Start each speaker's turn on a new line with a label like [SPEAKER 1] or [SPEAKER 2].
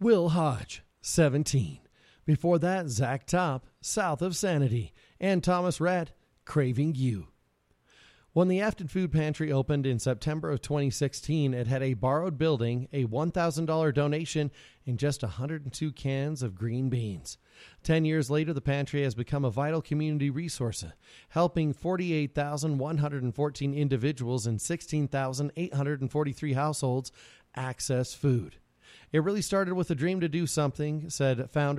[SPEAKER 1] Will Hodge, 17. Before that, Zach Top, South of Sanity, and Thomas Rhett, Craving You. When the Afton Food Pantry opened in September of 2016, it had a borrowed building, a $1,000 donation, and just 102 cans of green beans. 10 years later, the pantry has become a vital community resource, helping 48,114 individuals and 16,843 households access food. It really started with a dream to do something, said founder